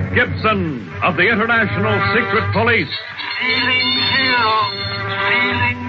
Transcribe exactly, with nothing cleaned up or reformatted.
Gibson of the International Secret Police. Feeling zero. Feeling